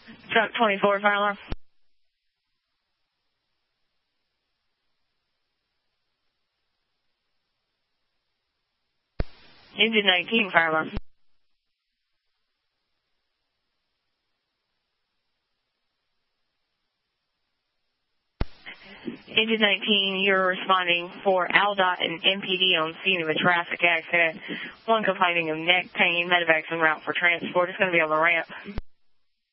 Truck 24, fire alarm. Engine 19, fire alarm. Engine 19, you're responding for ALDOT and MPD on scene of a traffic accident. One complaining of neck pain, medevac's en route for transport. It's going to be on the ramp.